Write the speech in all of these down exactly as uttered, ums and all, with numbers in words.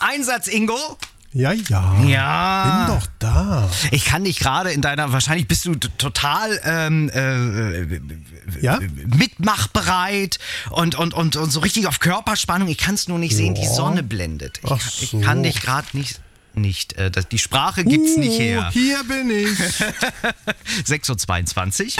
Einsatz, Ingo? Ja, ja. Ja. Bin doch da. Ich kann dich gerade in deiner, wahrscheinlich bist du t- total ähm, äh, Ja? mitmachbereit und, und, und, und so richtig auf Körperspannung. Ich kann es nur nicht sehen, die Ja. Sonne blendet. Ich, Ach ich so. kann dich gerade nicht... Nicht, äh, das, die Sprache gibt's nicht her. Uh, hier bin ich. sechs Uhr zweiundzwanzig.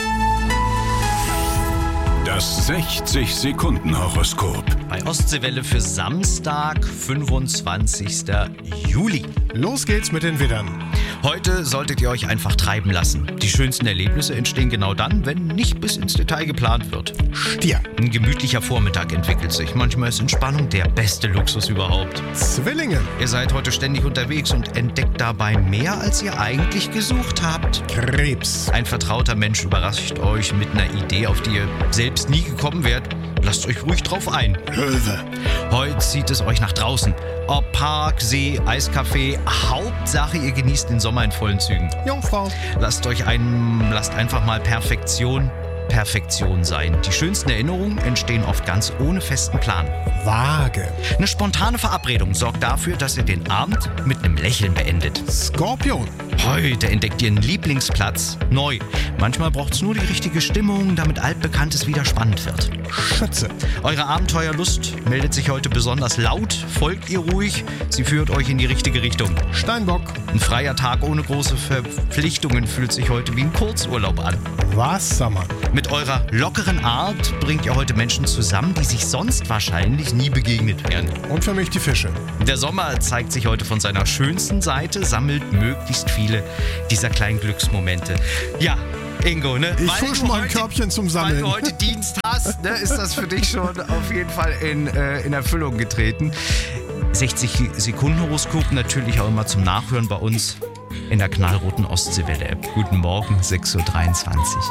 Das sechzig-Sekunden-Horoskop. Bei Ostseewelle für Samstag, fünfundzwanzigsten Juli. Los geht's mit den Widdern. Heute solltet ihr euch einfach treiben lassen. Die schönsten Erlebnisse entstehen genau dann, wenn nicht bis ins Detail geplant wird. Stier. Ein gemütlicher Vormittag entwickelt sich. Manchmal ist Entspannung der beste Luxus überhaupt. Zwillinge. Ihr seid heute ständig unterwegs und entdeckt dabei mehr, als ihr eigentlich gesucht habt. Krebs. Ein vertrauter Mensch überrascht euch mit einer Idee, auf die ihr selbst nie gekommen wärt. Lasst euch ruhig drauf ein. Löwe. Heute zieht es euch nach draußen. Ob Park, See, Eiscafé, Hauptsache ihr genießt den Sommer in vollen Zügen. Jungfrau. Lasst euch ein, lasst einfach mal Perfektion Perfektion sein. Die schönsten Erinnerungen entstehen oft ganz ohne festen Plan. Waage. Eine spontane Verabredung sorgt dafür, dass ihr den Abend mit einem Lächeln beendet. Skorpion. Heute entdeckt ihr einen Lieblingsplatz neu. Manchmal braucht es nur die richtige Stimmung, damit Altbekanntes wieder spannend wird. Schütze. Eure Abenteuerlust meldet sich heute besonders laut. Folgt ihr ruhig, sie führt euch in die richtige Richtung. Steinbock. Ein freier Tag ohne große Verpflichtungen fühlt sich heute wie ein Kurzurlaub an. Wassermann. Mit eurer lockeren Art bringt ihr heute Menschen zusammen, die sich sonst wahrscheinlich nie begegnet wären. Und für mich die Fische. Der Sommer zeigt sich heute von seiner schönsten Seite, sammelt möglichst viele dieser kleinen Glücksmomente. Ja, Ingo, ne? Ich Weil fuhr du schon mal ein heute- Körbchen zum Weil Sammeln. du heute Dienst hast, ne, ist das für dich schon auf jeden Fall in, äh, in Erfüllung getreten. sechzig-Sekunden-Horoskop natürlich auch immer zum Nachhören bei uns in der knallroten Ostseewelle-App. Guten Morgen, sechs Uhr dreiundzwanzig.